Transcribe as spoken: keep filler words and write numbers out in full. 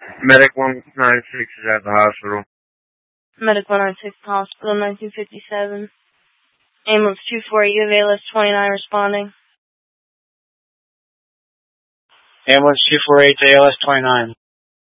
Medic one nine six is at the hospital. Medic one nine six Hospital, nineteen fifty-seven. Ambulance two four eight, A L S twenty-nine responding. Ambulance two four eight, A L S twenty-nine.